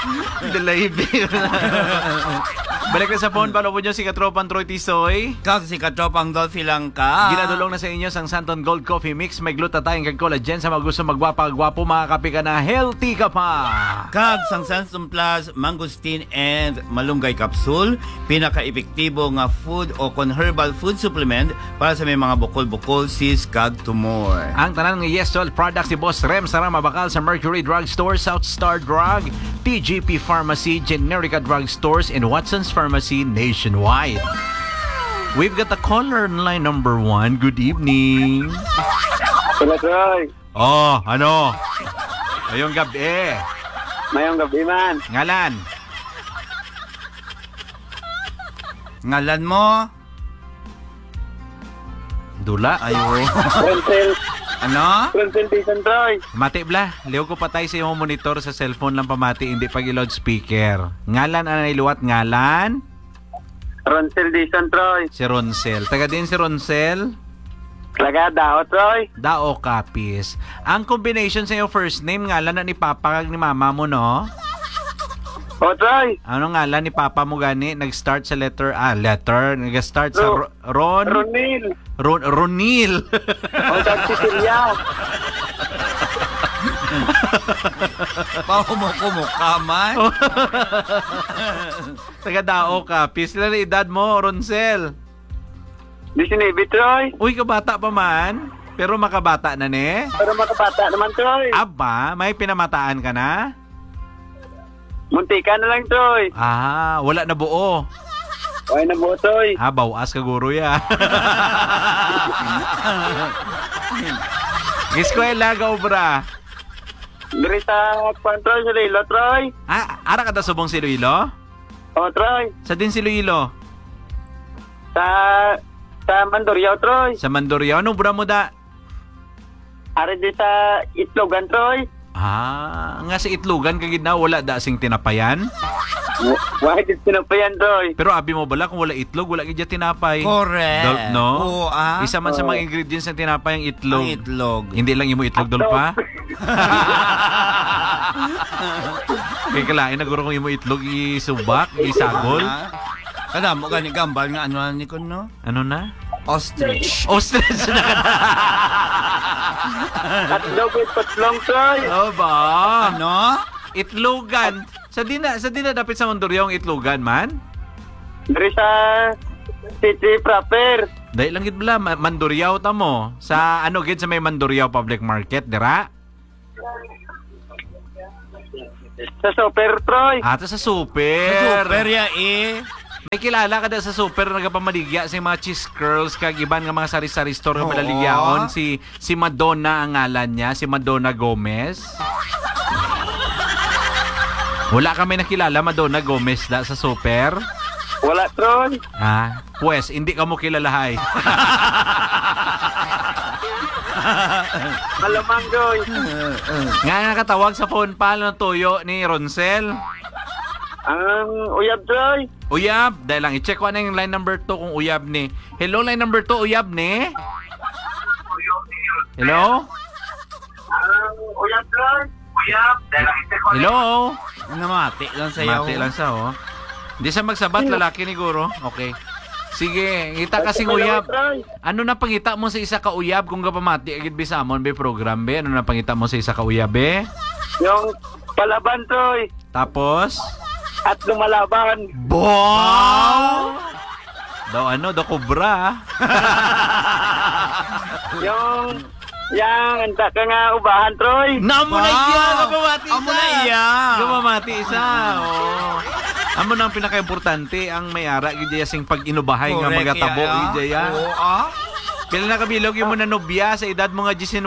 Delay. Balik na sa phone, palo po nyo si Katropang Troy Tisoy. Kag si Katropang Dolphy lang ka. Ginadulong na sa inyo sang Santon Gold Coffee Mix. May glutathione kag collagen sa mga gusto magwapa-gwapo, makakapi ka na healthy ka pa. Kag sang Santon Plus, mangosteen and malunggay capsule. Pinaka-epektibo nga food o herbal food supplement para sa may mga bukol-bukol, cyst, kag tumor. Ang tanan ng Yes Sol products ni Boss Rem Sara mabakal sa Mercury Drug Store, South Star Drug, TGP Pharmacy, Generica Drug Stores, and Watson's Pharmacy nationwide. We've got the caller on line number 1. Good evening. Hello, Troy. Oh, ano? Ngayong gabi. Mayong gabi man. Ngalan? Ngalan mo? Dula. Ayo. Ronsel. Ano? Ronsel Dizon, Troy. Mati bla. Liw ko patay sa iyong monitor sa cellphone lang pamati, hindi pag loudspeaker. Ngalan anay luwat ngalan? Ronsel Dizon, Troy. Si Ronsel. Taga din si Ronsel? Talaga, dao, Troy. Dao Kapis. Ang combination sa iyong first name, ngalan na ni Papa kag ni Mama mo, no? O, Troy. Ano ngalan ni Papa mo gani? Nag-start sa letter Nag-start sa Ron? Ronil. Ronil. O, Tag Sicilia. Pahumukumuka man. Taga Dao Kapis. Sila na edad mo, Ronsel? 19, Troy. Uy, kabata pa man. Pero makabata na ne. Pero makabata naman, Troy. Aba, may pinamataan ka na? Muntika na lang, Troy. Ah, wala na buo. Ay, nabuo, Troy. Ah, bawas ka guro ya. Giskwela ka obra. Dari sa Kwan, Troy, sa Lilo, Troy. Ah, ara ka da subong si Iloilo? O, Troy. Sa din si Iloilo? Sa Mandurriao, Troy. Sa Mandurriao, ano bura mo da? Ari di sa Itlogan, Troy. Ah, nga sa Itlogan kagid na wala da sing tinapayan. Wahid din sinapayan, Troy. Pero abi mo bala kung wala itlog, wala gid tinapay. Correct. No? Oo, ah. Isa man sa mga ingredients ng tinapay ang itlog. Ang itlog. Hindi lang imo itlog dol pa. Kaya kalain na guro kung imo itlog isubak, isagol. Kada mo gani gambal nga ano ni kon no? Ano na? Ostrich. Ostrich na ka na. At dog with patlong, Troy. Oh ba? Ano? Itlogan. Sa dina dapat sa Mandurriao ang itlogan man? Dari sa City proper. Dahil lang gid bala Mandurriao ta mo. Sa ano gid sa may Mandurriao Public Market, dira? Sa Super, Troy. Ata sa super. Sa super ya eh. May kilala ka da sa super nagapamaligya sa mga cheese curls kag iban nga mga sari-sari store nga malaligyaon si Madonna ang ngalan niya, si Madonna Gomez. Wala kami nakilala Madonna Gomez da sa super. Wala, Troy. Ah, pues hindi ka mo kilalahay. Malamang, Troy. Nga nakatawag sa phone pa ng tuyo ni Ronsel. Ang uyab, Troy. Uyab, dahil lang i-check ko na yung line number 2 kung uyab ni. Hello, line number 2, uyab ni? Hello? Ang uyab, Troy. Uyab. Hello? Namati lang sa iyo. Mati lang sa oh. Hindi sa magsabat, lalaki ni Guro. Okay. Sige, ngita kasing uyab. Ano na pangita mo sa isa ka uyab kung kapamati agad bisamon be program be? Ano na pangita mo sa isa ka uyab be? Yung palaban, Troy. Tapos? At lumalaban. Wow! Daw ano, daw kubra. Yung anta ka nga ubahan, Troy. Namo na iya, kapamati isa. Amo na iya. Kapamati isa. Oh. Amo na ang pinaka-importante ang may-ara gid sing pag-inubahay nga magatabo gid ya. Oo ah. Pila na kabilog yung mo na nobya sa edad mo nga 19.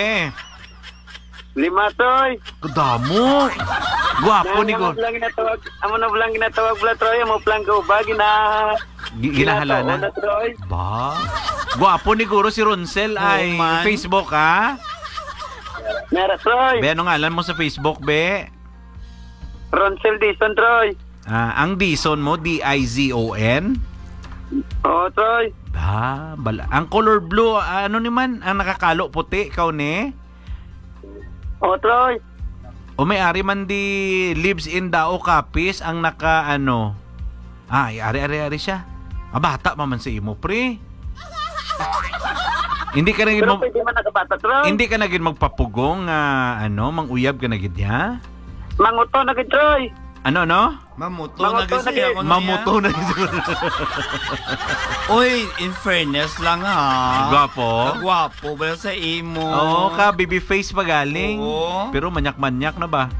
5, Troy. Kadamo. Guwapo ni Guro. Amo na blang ginatawag bla, Troy. Amo blang ka uba, Ginahalanan. Troy. Ba? Guwapo ni Guro si Ronsel ay man. Facebook ha? Meron, Troy. Be, ano ngalan mo sa Facebook, be? Ronsel Dizon, Troy. Ang Dizon mo, D-I-Z-O-N? Oo, Troy. Ba, bala. Ang color blue, ano naman? Ang nakakalo puti, ikaw ni? Oo, Troy. O may-ari man di lives in Dao Capiz ang naka ano. Ari siya. Bata pa man sa imo, pre. Hindi ka naging Pero pwede man nakabata, Troy. hindi ka naging magpapugong manguyab ka na gid niya. Manguto na gid, Troy. Ano no? Mamuto Mamuto na na kasi gid. ako niya. Mamuto na gid. Uy, in fairness lang ha. Gwapo. Gwapo ba sa imo? Oo, ka baby face pa galing. Oo. Pero manyak-manyak na ba?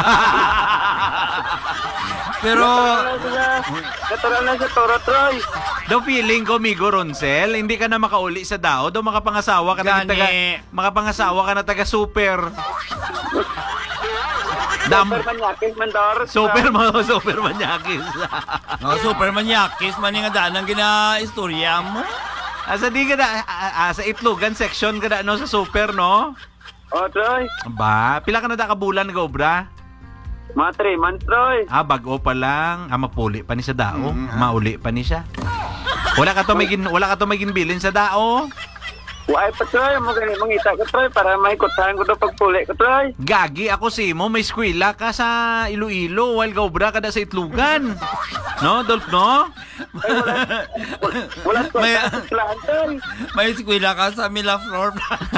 Pero Natural na sa Toro, Troy. Daw feeling ko, Migo Ronsel, hindi ka na makauli sa Dao. Daw makapangasawa ka na Gani. makapangasawa ka na taga super. Dam, Super manyakis, Mandor. super manyakis. super manyakis man nga daan ang gina-istorya mo. Asa di ka na, sa Itlogan section ka na, no, sa super, no? Oh, Troy. Ba, pila ka na da kabulan nag-obra? Mga 3 months, Troy. Bago pa lang. Mapuli pa ni sa Dao. Mauli pa ni siya. Wala ka to may ginbilin sa Dao. Why pa, Troy? Mangita ko, Troy, para mahikotahan ko daw pagpuli ko, Troy. Gagi ako si mo, may eskwela ka sa Iloilo while gobra ka da sa Itlogan. No, Dolph, no? Wala ko May- sa plan, Troy. May eskwela ka sa Milaflor.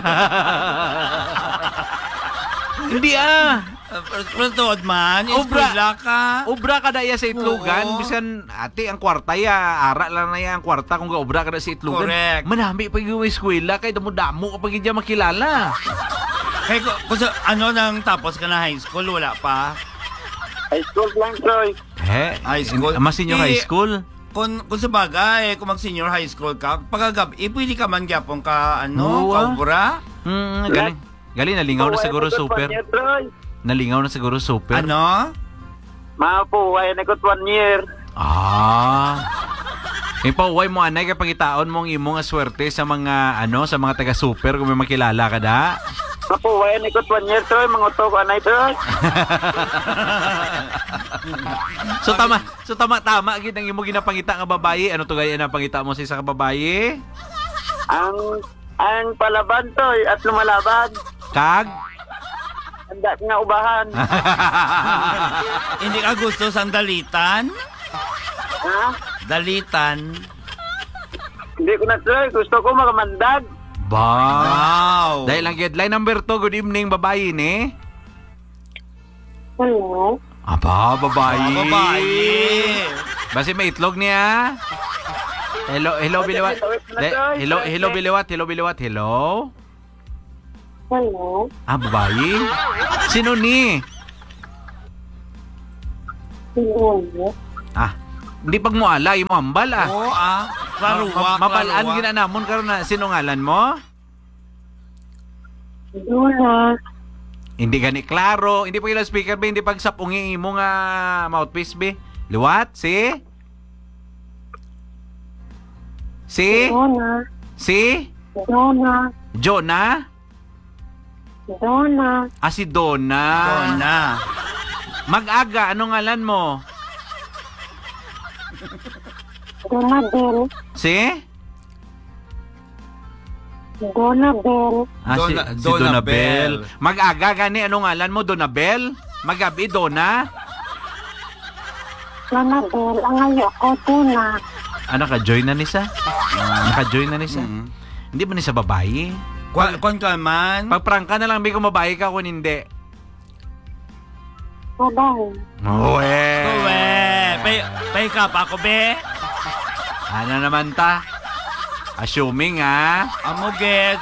Hindi Pero tuod man, eskwela ka. Obra ka da ya sa Itlogan, Oo. bisan ate ang kwarta ya, ara lang na ya ang kwarta kung gaobra ka da sa Itlogan. Correct. Manami pa yung eskwela kay damo-damo ka pa gid makilala. Kaya kung ano nang tapos ka na high school, wala pa. High school lang, Troy. High school? Mas senior high school. Kung sa bagay, kung mag-senior high school ka, pagkagabi, pwede ka man gyapon ka, Oo, kaubra. Galing. Galing nalingaw na siguro super. Troy. Nalingaw na siguro super. Ano? Mapuhay na ko 1 year. Kaya pa uway mo anay kay pangitaon mo ang imong swerte sa mga sa mga taga super kung may makilala ka da. Mapuhay na ko 1 year, Troy. Manguto ko anay, Troy. So tama gid ang imong ginapangita nga babaye. Ano to gaya na pangita mo sa isa ka babaye? Ang palaban, Troy, at lumalaban. Kag Handa nga ubahan. Hindi ka gusto sandalitan? Ha? Dalitan? Hindi ko na, Troy. Gusto ko makamandag. Wow! Dahil ang headline number 2, good evening babae ni. Hello? Babae. Babae! Basi may itlog niya. Hello Biliwat. Hello Biliwat. Hello. Hello? Babae. Sino ni? Hello? Hindi pag mo ala, imo hambal Oo klaruwa. Mapalaan gina namon karon na sino ngalan mo? Dula. Hindi gani klaro, hindi pa ila speaker be, hindi pag sapungi imo nga mouthpiece be. Liwat, si? Dona. Si? Dona. Jonah? Dona. Si Donna. Donna. Mag-aga, anong ngalan mo? Donabel. Si? Donabel. Si Donna Donabel. Mag-aga gani, anong ngalan mo? Donabel? Magabi, Donna? Donabel. Ang ayo ko, Dona. Naka-join na ni sa? Naka-join na ni sa? Hindi ba ni sa babae? Kon ka man? Pag prank ka na lang, may kung babae ka kung hindi. Babae. Uwe! Pay ka pa ako, be? Ano naman ta? Assuming Amuged.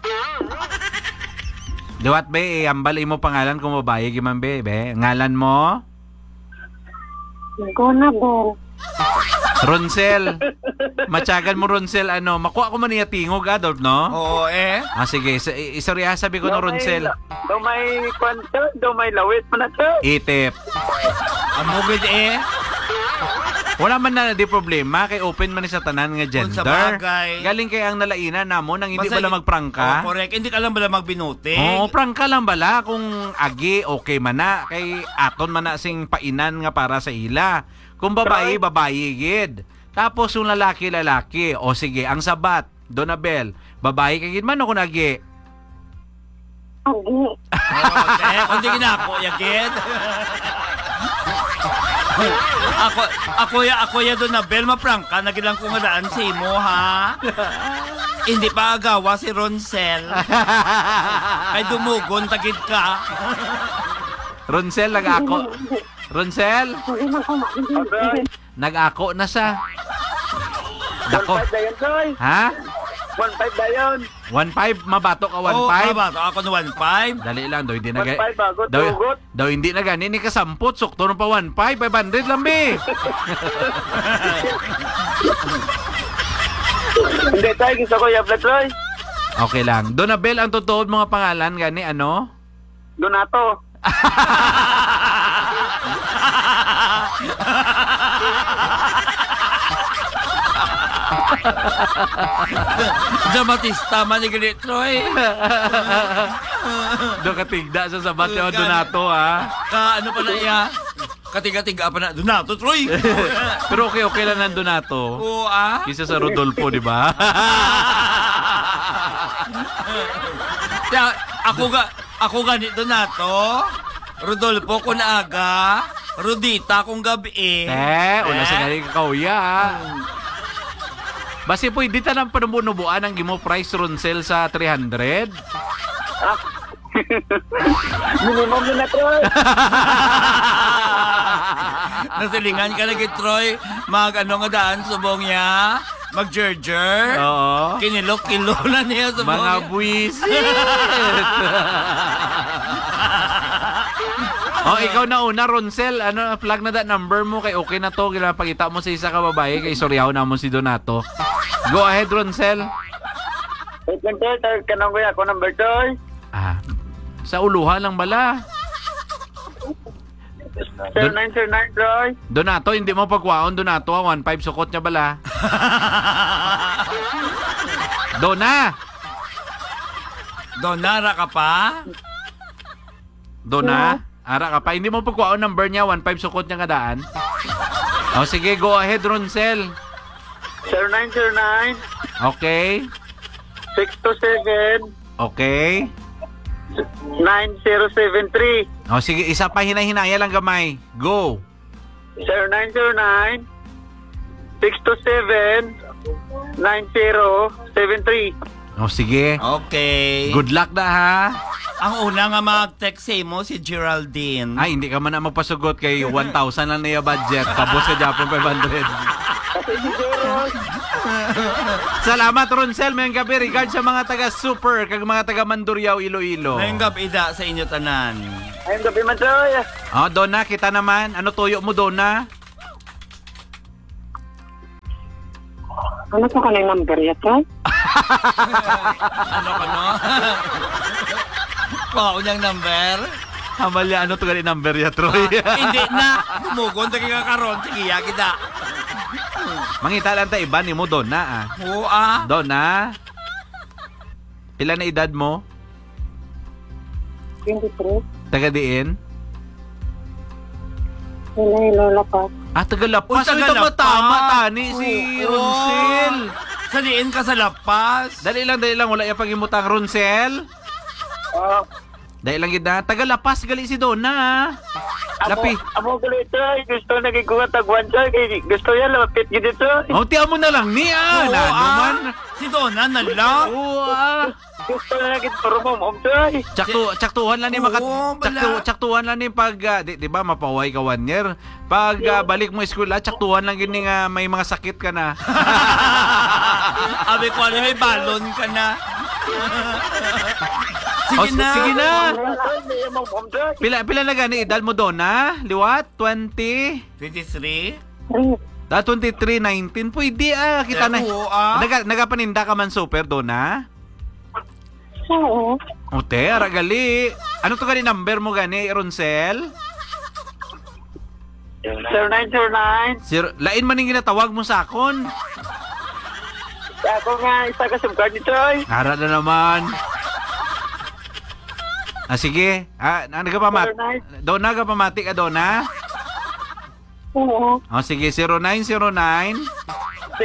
Duwat be, ambal imo pangalan kung babae giman be. Ngalan mo? Donabel. Ronsel. Matyagan mo Ronsel, makuha ko man niya tingog, Adolf, no? Oo, Sige, istorya sabi ko no Ronsel. Daw may kwento, daw may lawit mo na, Troy. Itip. Amuged, Wala man na di problema kay open man ni sa tanan nga Kung sa gender. bagay. Galing kay ang nalainan namo nang hindi Basta- bala magprangka. Correct. Hindi ka lang bala magbinuti. Prangka lang bala kung agi okay man na kay aton man na sing painan nga para sa ila. Kung babae, babae gid. Tapos yung lalaki. O sige, ang sabat, Donabel, babae ka gid man o kung agi? Okay, kundi ginako yagid. ako ya doon na Belma Franca nagilang ko nga daan si imo ha. Hindi pa agawa si Ronsel. Kay dumugon tagid ka. Ronsel, nag-ako. Ronsel, Okay. nag-ako na siya. Dako. 1.5 na yun, Troy. Ha? 1.5 na yun. 1.5? Mabato ka 1.5? Oh, ba? Ako no 1.5. Dali lang, daw hindi na 1.5 bago daw, tugot. daw hindi na gani ni kasampot. Sukto pa 1.5, 500 lang be. Hindi, Troy. Gusto ko yabla, Troy. Okay lang. Donabel ang totoo mga pangalan gani ano? Donato. Dramatista man ni gali Troy. Do katigda sa sabat yung Donato ha. Ka ano pala iya? Katiga-tiga pa na. Donato Troy. Pero okay lang ng Donato. Oo ah. Kisa sa Rodolfo, di ba? Kaya ako gani Donato. Rodolfo kun aga. Rodita kung gabi. Una sa gani kakauya. Basi po, hindi ta nang panubunubuan ang gimo price Ronsel sa 300. Minimum na, Troy. Nasilingan ka lagi Troy. Mag ano nga daan subong niya. Mag jerjer. Oo. Kinilok-kilo na niya subong Mga niya. buwisit. Ikaw na una, Ronsel. Ano, plug na that number mo kay okay na to. Pagkita mo sa isa ka babae kay soryaw na mo si Donato. Go ahead, Ronsel. Wait lang, Troy. Tawag ka nang kuya. Ako number, Troy. Sa uluhan lang bala. 0909, Troy. Donato, hindi mo pagwaon, Donato. 1.5 sukot niya bala. Dona! Donara ka pa? Dona? Ara ka pa. Hindi mo pagwaon number niya. 1.5 sukot niya kadaan. Sige, go ahead, Ronsel. 0909 Okay. 627 Okay. 9073. Sige, isa pa hinay-hinaya lang gamay. Go. 0909 627 9073. Sige. Okay. Good luck na ha. Ang una nga mag-text sa mo si Geraldine. Ay, hindi ka man na magpasugot kay 1,000 lang na yung budget. Tapos ka Japon 500. Salamat, Ronsel. Mayang gabi. Regards sa mga taga-Super kag mga taga-Mandurriao, Iloilo. Ngayong gabi ida sa inyo tanan. Ayun gabi man, Troy. Donna, kita naman. Ano tuyo mo, Donna? Ano po ka ng number ya, Troy? Ano? Pao niyang number? Amalya, ano to gali number ya, Troy? Hindi na. Dumugon tagi ka karon. Sige, ya kita. Mangita lang tayo iba ni mo, Donna. Oo ah. Donna? Pila na edad mo? 23. Taga-diin? Lola pa. Taga-Lapas. Uy, Taga-Lapas. Tama, tani si Oo. Ronsel. Saliin ka sa lapas. Dali lang. Wala yung pag-imutang Ronsel. Dahil lang gina. Taga-Lapas gali si Donna. Lapi. Amo gali, Troy. Gusto nagikuha tagwan, Troy. Gusto yan, lapit gito, Troy. Tiyan mo na lang niya. Oo, Naman. Si Donna na lang. Oo, Gusto na nagit promo, Troy. Tsaktuhan lang ni Oo, bala. tsaktuhan lang ni pag di ba mapaway ka 1 year. Pag balik mo school, tsaktuhan lang gini nga may mga sakit ka na. Abi ko may balon ka na. Sige na. Sige na. Troy. Pila na gani edad mo Donna? Liwat 20? 23? 23, 19. Pwede kita na. Oo ah. Nagapaninda ka man super Donna? Oo. Ote, ara gali. Ano to gani number mo gani, Ronsel? 0909. Lain man ning ginatawag mo sa akon. Ako nga, isa ka SIM card ni Troy. Ara na naman. Sige. Donna ka pamati ka, Donna? Oo. Sige, 0909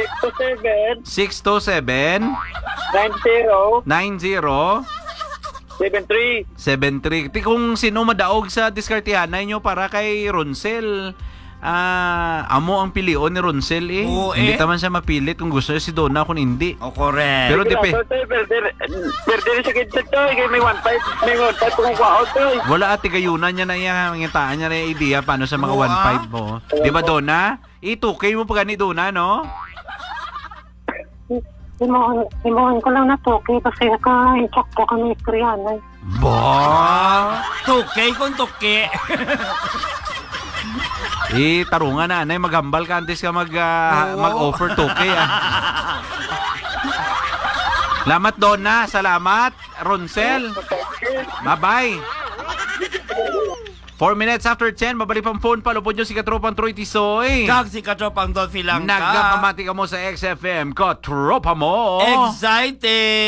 627 627 90 90 7-3. 7-3. Ti kung sino madaog sa diskartihanay nyo para kay Ronsel. Amo ang pilion ni Ronsel eh. Oo, Hindi eh. taman siya mapilit kung gusto niya si Donna kung hindi. O, correct. Pero Pwede sa kitchen to. Kaya may 1-5. May 1-5 kung kwaot to. Wala ati gayunan niya na iya, mangitaan niya na yung idea paano sa mga Oo, 1-5 mo. Di ba Donna? Itukay mo pa gani Donna, no? Imuhan ko lang na toke kasi ka-inchok ko kami Koreano. Ba? Tukay kung tuki. Tarungan na, anay, maghambal ka antes ka mag-offer toke, Salamat, Donna. Salamat, Ronsel. Bye-bye. 4 minutes after 10, mabalik pang phone pa. Lupod nyo si Katropang Troy Tisoy. Kag si Katropang Dolphy lang ka. Nagpamati ka mo sa XFM. Katropa mo. Excited!